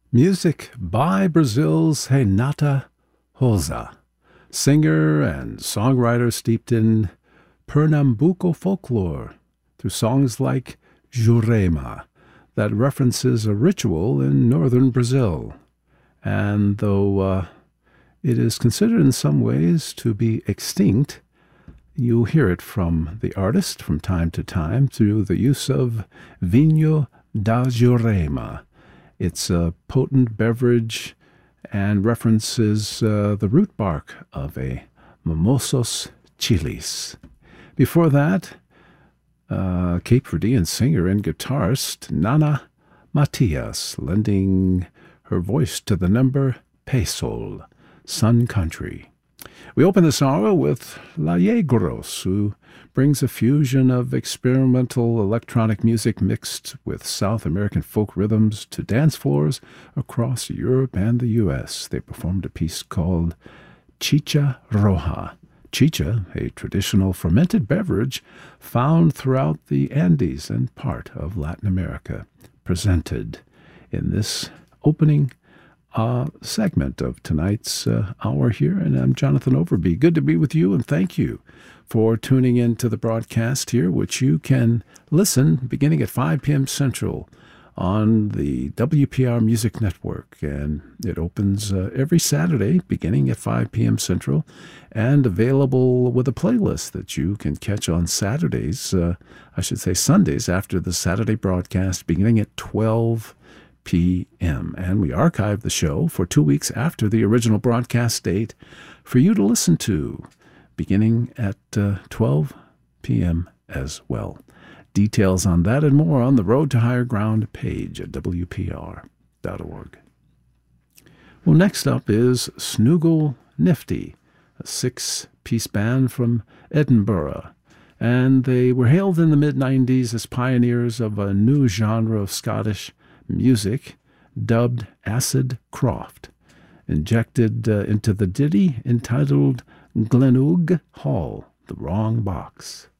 Music by Brazil's Renata Rosa, singer and songwriter steeped in Pernambuco folklore through songs like Jurema, that references a ritual in northern Brazil. And though it is considered in some ways to be extinct, you hear it from the artist from time to time through the use of Vinho da Jurema. It's a potent beverage and references the root bark of a Mimosos chilis. Before that, Cape Verdean singer and guitarist Nana Matias, lending her voice to the number Pesol, Sun Country. We open this hour with Lagos, who brings a fusion of experimental electronic music mixed with South American folk rhythms to dance floors across Europe and the U.S. They performed a piece called Chicha Roja. Chicha, a traditional fermented beverage found throughout the Andes and part of Latin America, presented in this opening segment of tonight's hour here. And I'm Jonathan Overby. Good to be with you, and thank you for tuning in to the broadcast here, which you can listen beginning at 5 p.m. Central on the WPR Music Network. And it opens every Saturday beginning at 5 p.m. Central and available with a playlist that you can catch on Saturdays, Sundays after the Saturday broadcast beginning at 12 p.m. And we archive the show for 2 weeks after the original broadcast date for you to listen to, beginning at 12 p.m. as well. Details on that and more on the Road to Higher Ground page at WPR.org. Well, next up is Snoogle Nifty, a 6-piece band from Edinburgh. And they were hailed in the mid-90s as pioneers of a new genre of Scottish music dubbed acid croft, injected into the ditty entitled Glenug Hall, the Wrong Box.